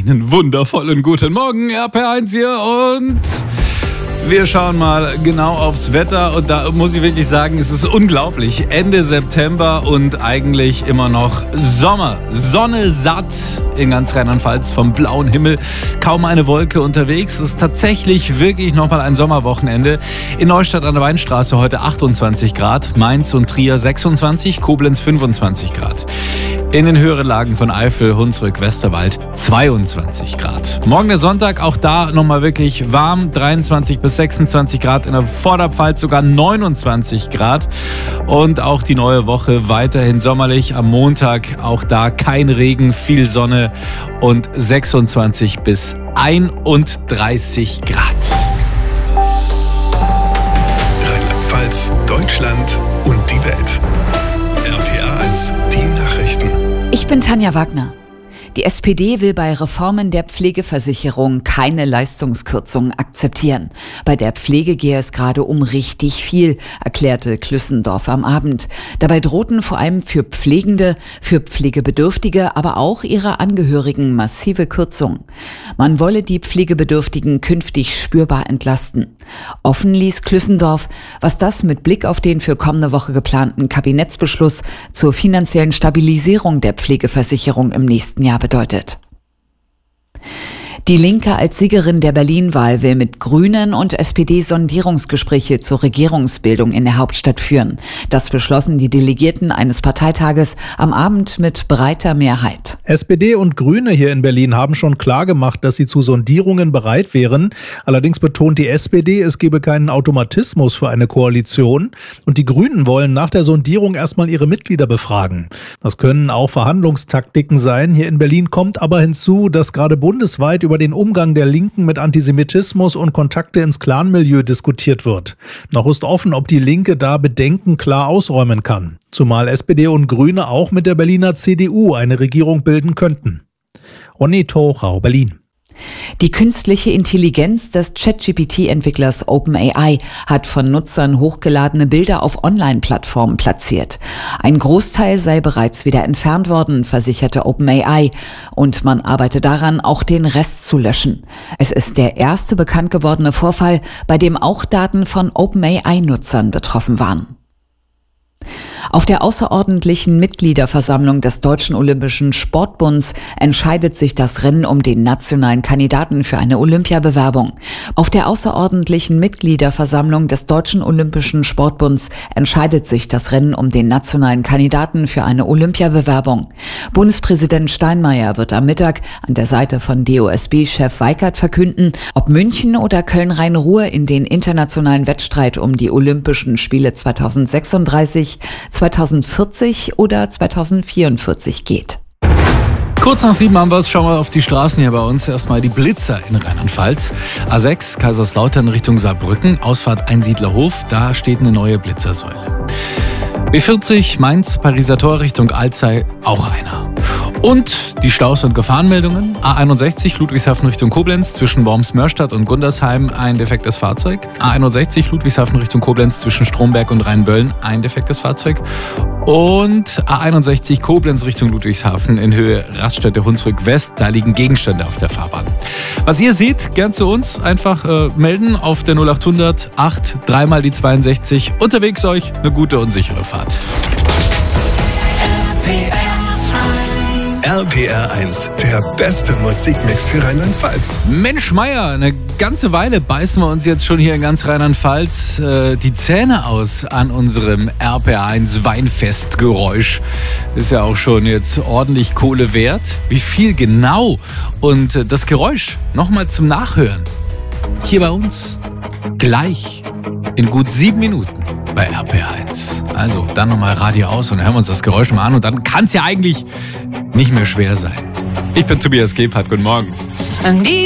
Einen wundervollen guten Morgen, RPR1 hier, und wir schauen mal genau aufs Wetter, und da muss ich wirklich sagen, es ist unglaublich. Ende September und eigentlich immer noch Sommer. Sonne satt in ganz Rheinland-Pfalz vom blauen Himmel. Kaum eine Wolke unterwegs. Es ist tatsächlich wirklich nochmal ein Sommerwochenende. In Neustadt an der Weinstraße heute 28 Grad, Mainz und Trier 26, Koblenz 25 Grad. In den höheren Lagen von Eifel, Hunsrück, Westerwald 22 Grad. Morgen der Sonntag, auch da nochmal wirklich warm, 23 bis 26 Grad, in der Vorderpfalz sogar 29 Grad. Und auch die neue Woche weiterhin sommerlich. Am Montag auch da kein Regen, viel Sonne und 26 bis 31 Grad. Rheinland-Pfalz, Deutschland und die Welt. RPR1, die Nachrichten. Ich bin Tanja Wagner. Die SPD will bei Reformen der Pflegeversicherung keine Leistungskürzungen akzeptieren. Bei der Pflege gehe es gerade um richtig viel, erklärte Klüssendorf am Abend. Dabei drohten vor allem für Pflegende, für Pflegebedürftige, aber auch ihre Angehörigen massive Kürzungen. Man wolle die Pflegebedürftigen künftig spürbar entlasten. Offen ließ Klüssendorf, was das mit Blick auf den für kommende Woche geplanten Kabinettsbeschluss zur finanziellen Stabilisierung der Pflegeversicherung im nächsten Jahr bedeutet. Die Linke als Siegerin der Berlin-Wahl will mit Grünen und SPD Sondierungsgespräche zur Regierungsbildung in der Hauptstadt führen. Das beschlossen die Delegierten eines Parteitages am Abend mit breiter Mehrheit. SPD und Grüne hier in Berlin haben schon klargemacht, dass sie zu Sondierungen bereit wären. Allerdings betont die SPD, es gebe keinen Automatismus für eine Koalition. Und die Grünen wollen nach der Sondierung erstmal ihre Mitglieder befragen. Das können auch Verhandlungstaktiken sein. Hier in Berlin kommt aber hinzu, dass gerade bundesweit über den Umgang der Linken mit Antisemitismus und Kontakte ins Clanmilieu diskutiert wird. Noch ist offen, ob die Linke da Bedenken klar ausräumen kann. Zumal SPD und Grüne auch mit der Berliner CDU eine Regierung bilden könnten. Ronny Thorau, Berlin. Die künstliche Intelligenz des ChatGPT-Entwicklers OpenAI hat von Nutzern hochgeladene Bilder auf Online-Plattformen platziert. Ein Großteil sei bereits wieder entfernt worden, versicherte OpenAI. Und man arbeite daran, auch den Rest zu löschen. Es ist der erste bekannt gewordene Vorfall, bei dem auch Daten von OpenAI-Nutzern betroffen waren. Auf der außerordentlichen Mitgliederversammlung des Deutschen Olympischen Sportbunds entscheidet sich das Rennen um den nationalen Kandidaten für eine Olympiabewerbung. Auf der außerordentlichen Mitgliederversammlung des Deutschen Olympischen Sportbunds entscheidet sich das Rennen um den nationalen Kandidaten für eine Olympiabewerbung. Bundespräsident Steinmeier wird am Mittag an der Seite von DOSB-Chef Weikert verkünden, ob München oder Köln-Rhein-Ruhr in den internationalen Wettstreit um die Olympischen Spiele 2036, 2040 oder 2044 geht. Kurz nach 7 haben wir es. Schauen wir auf die Straßen hier bei uns. Erstmal die Blitzer in Rheinland-Pfalz. A6 Kaiserslautern Richtung Saarbrücken, Ausfahrt Einsiedlerhof, da steht eine neue Blitzersäule. B40 Mainz Pariser Tor Richtung Alzey, auch einer. Und die Staus- und Gefahrenmeldungen. A61 Ludwigshafen Richtung Koblenz zwischen Worms-Mörstadt und Gundersheim ein defektes Fahrzeug. A61 Ludwigshafen Richtung Koblenz zwischen Stromberg und Rheinböllen ein defektes Fahrzeug. Und A61 Koblenz Richtung Ludwigshafen in Höhe Raststätte Hunsrück West. Da liegen Gegenstände auf der Fahrbahn. Was ihr seht, gern zu uns. Einfach melden auf der 0800 8 3 mal die 62. Unterwegs euch eine gute und sichere Fahrt. RPR1, der beste Musikmix für Rheinland-Pfalz. Mensch Meier, eine ganze Weile beißen wir uns jetzt schon hier in ganz Rheinland-Pfalz die Zähne aus an unserem RPR1 Weinfestgeräusch. Ist ja auch schon jetzt ordentlich Kohle wert. Wie viel genau? Und das Geräusch nochmal zum Nachhören. Hier bei uns gleich in gut 7 Minuten bei RPR1. Also dann nochmal Radio aus und hören wir uns das Geräusch mal an, und dann kann es ja eigentlich nicht mehr schwer sein. Ich bin Tobias Gebhardt, guten Morgen.